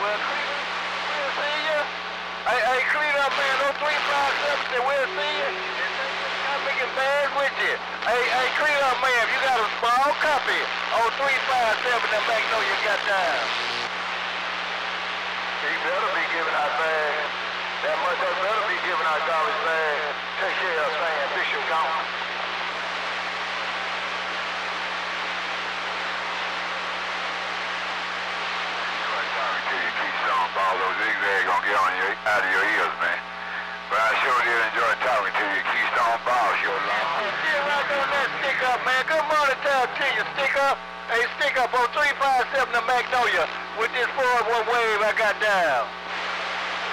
Well, we'll see you. Hey, clean up, man. No 357 say we'll see you. I'm making bad with you. Hey, clean up, man. You got a small copy on 357 that Magnolia got down. He better be giving out bags. That much better be giving out garbage bags. Take care of Sam Bishop gone. All those zigzags gonna get on out of your ears, man. But I sure did enjoy talking to you, Keystone Ball. Sure long. Still right on that stick up, man. Good morning to you, stick up. Hey, stick up on 357 to Magnolia with this 401 wave I got down.